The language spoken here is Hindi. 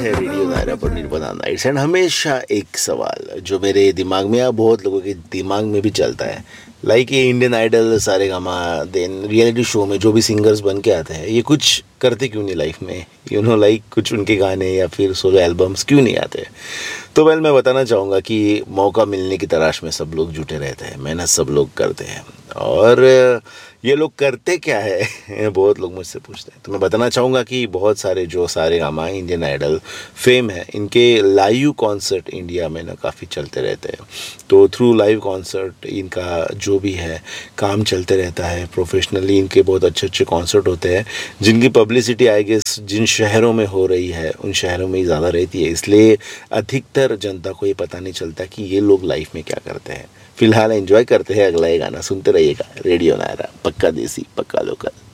है रेडियो नायरा पर निर्भदा नाइट्स। एंड हमेशा एक सवाल जो मेरे दिमाग में या बहुत लोगों के दिमाग में भी चलता है, लाइक ये Indian idol, Saregama, then reality show में जो भी सिंगर्स बन के आते हैं, ये कुछ करते क्यों नहीं लाइफ में, लाइक कुछ उनके गाने या फिर सोलो एल्बम्स क्यों नहीं आते। तो मैं बताना चाहूँगा कि मौका मिलने की तलाश में सब लोग जुटे रहते हैं, मेहनत सब लोग करते हैं। और ये लोग करते क्या है बहुत लोग मुझसे पूछते हैं। तो मैं बताना चाहूँगा कि बहुत सारे जो सारेगामा, इंडियन आइडल, फेम है, इनके लाइव कॉन्सर्ट इंडिया में ना काफ़ी चलते रहते हैं। तो थ्रू लाइव कॉन्सर्ट इनका जो भी है काम चलते रहता है। प्रोफेशनली इनके बहुत अच्छे अच्छे कॉन्सर्ट होते हैं, जिनकी पब्लिसिटी आई गेस जिन शहरों में हो रही है उन शहरों में ही ज़्यादा रहती है। इसलिए अधिकतर जनता को ये पता नहीं चलता कि ये लोग लाइफ में क्या करते हैं। फिलहाल एंजॉय करते हैं, अगला ये गाना सुनते रहिएगा। रेडियो नायरा, पक्का देसी पक्का लोकल।